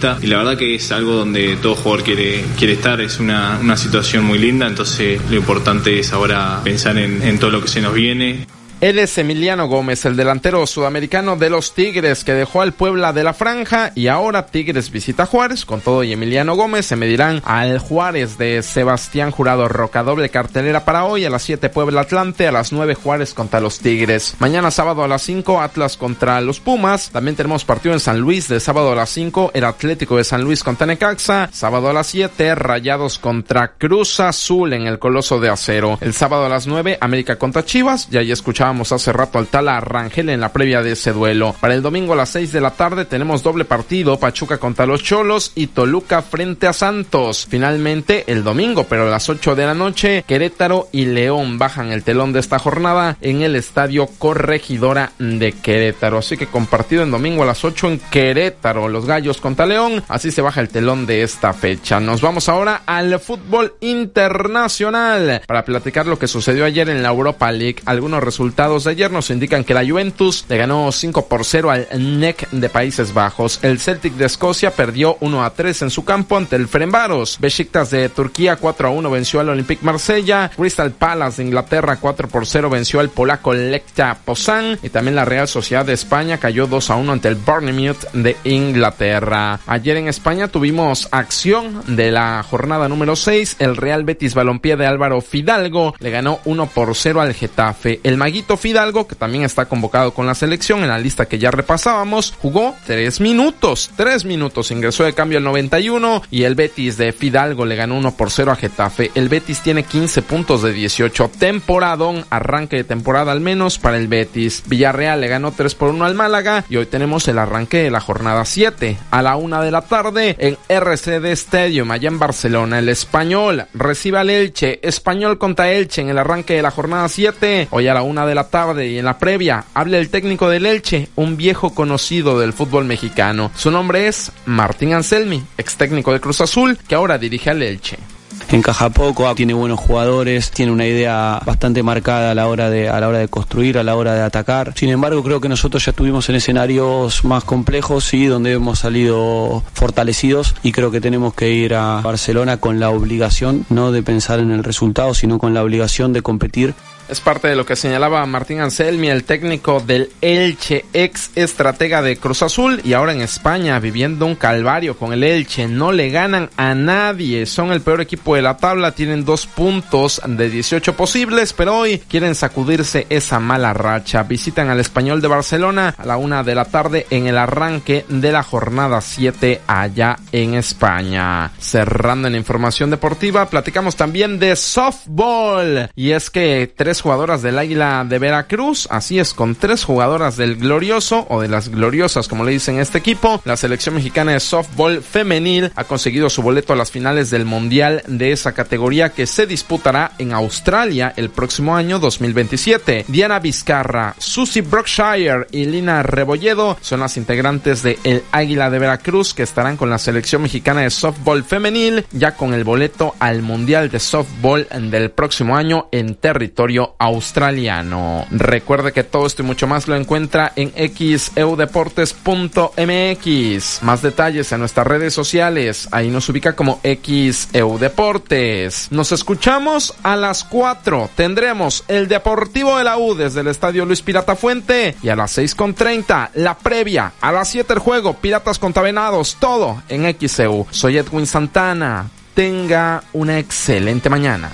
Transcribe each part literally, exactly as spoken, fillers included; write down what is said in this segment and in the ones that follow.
protagonista, y la verdad que es algo donde todo jugador quiere, quiere estar, es una, una situación muy linda, entonces lo importante es ahora pensar en, en todo lo que se nos viene. Él es Emiliano Gómez, el delantero sudamericano de los Tigres, que dejó al Puebla de la Franja y ahora Tigres visita Juárez. Con todo y Emiliano Gómez se medirán al Juárez de Sebastián Jurado Roca. Doble cartelera para hoy: a las siete Puebla Atlante, a las nueve Juárez contra los Tigres. Mañana sábado a las cinco Atlas contra los Pumas. También tenemos partido en San Luis de sábado a las cinco, el Atlético de San Luis contra Necaxa. Sábado a las siete Rayados contra Cruz Azul en el Coloso de Acero. El sábado a las nueve América contra Chivas. Ya ya escuchábamos hace rato al Tala Rangel en la previa de ese duelo. Para el domingo a las seis de la tarde tenemos doble partido: Pachuca contra los Cholos y Toluca frente a Santos. Finalmente el domingo, pero a las ocho de la noche, Querétaro y León bajan el telón de esta jornada en el Estadio Corregidora de Querétaro. Así que con partido en domingo a las ocho en Querétaro, los Gallos contra León. Así se baja el telón de esta fecha. Nos vamos ahora al fútbol internacional para platicar lo que sucedió ayer en la Europa League. Algunos resultados de ayer nos indican que la Juventus le ganó cinco por cero al N E C de Países Bajos. El Celtic de Escocia perdió uno a tres en su campo ante el Ferencváros. Beşiktaş de Turquía cuatro a uno venció al Olympique Marsella. Crystal Palace de Inglaterra cuatro por cero venció al polaco Lechia Poznan. Y también la Real Sociedad de España cayó dos a uno ante el Bournemouth de Inglaterra. Ayer en España tuvimos acción de la jornada número seis. El Real Betis Balompié de Álvaro Fidalgo le ganó uno por cero al Getafe. El Maguito Fidalgo, que también está convocado con la selección en la lista que ya repasábamos, jugó tres minutos, tres minutos, ingresó de cambio al noventa y uno y el Betis de Fidalgo le ganó uno por cero a Getafe. El Betis tiene quince puntos de dieciocho, temporadón, arranque de temporada al menos para el Betis. Villarreal le ganó tres por uno al Málaga y hoy tenemos el arranque de la jornada siete. A la una de la tarde en R C D Stadium, allá en Barcelona, el Español recibe al Elche. Español contra Elche en el arranque de la jornada siete. Hoy a la una de la tarde y en la previa habla el técnico del Elche, un viejo conocido del fútbol mexicano. Su nombre es Martín Anselmi, ex técnico de Cruz Azul, que ahora dirige al Elche. Encaja poco, tiene buenos jugadores, tiene una idea bastante marcada a la hora de a la hora de construir, a la hora de atacar. Sin embargo, creo que nosotros ya estuvimos en escenarios más complejos y donde hemos salido fortalecidos, y creo que tenemos que ir a Barcelona con la obligación no de pensar en el resultado, sino con la obligación de competir. Es parte de lo que señalaba Martín Anselmi, el técnico del Elche, ex estratega de Cruz Azul, y ahora en España viviendo un calvario con el Elche. No le ganan a nadie, son el peor equipo de la tabla, tienen dos puntos de dieciocho posibles, pero hoy quieren sacudirse esa mala racha. Visitan al Español de Barcelona a la una de la tarde en el arranque de la jornada siete allá en España. Cerrando en información deportiva, platicamos también de softball, y es que tres jugadoras del Águila de Veracruz, así es, con tres jugadoras del Glorioso, o de las Gloriosas como le dicen este equipo, la selección mexicana de softball femenil ha conseguido su boleto a las finales del mundial de esa categoría, que se disputará en Australia el próximo año dos mil veintisiete. Diana Vizcarra, Susie Brookshire y Lina Rebolledo son las integrantes de el Águila de Veracruz, que estarán con la selección mexicana de softball femenil, ya con el boleto al mundial de softball del próximo año en territorio australiano. Recuerde que todo esto y mucho más lo encuentra en x e u deportes punto m x. Más detalles en nuestras redes sociales, ahí nos ubica como X E U Deportes. Nos escuchamos a las cuatro, tendremos el Deportivo de la U desde el Estadio Luis Pirata Fuente, y a las seis con treinta la previa, a las siete el juego Piratas contra Venados, todo en X E U. Soy Edwin Santana, tenga una excelente mañana.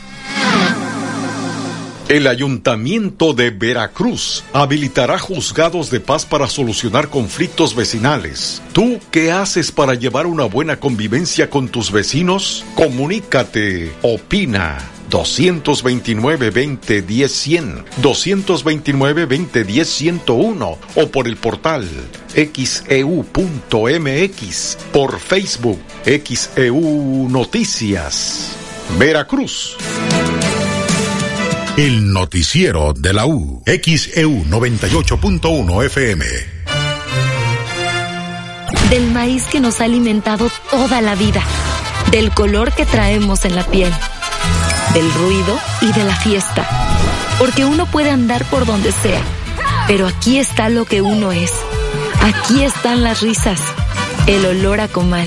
El Ayuntamiento de Veracruz habilitará juzgados de paz para solucionar conflictos vecinales. ¿Tú qué haces para llevar una buena convivencia con tus vecinos? Comunícate, opina. dos veintinueve, veinte, diez, cien, dos veintinueve, veinte, diez, ciento uno o por el portal x e u punto m x, por Facebook X E U Noticias. Veracruz. El noticiero de la U, X E U noventa y ocho punto uno F M. Del maíz que nos ha alimentado toda la vida, del color que traemos en la piel, del ruido y de la fiesta. Porque uno puede andar por donde sea, pero aquí está lo que uno es. Aquí están las risas, el olor a comal,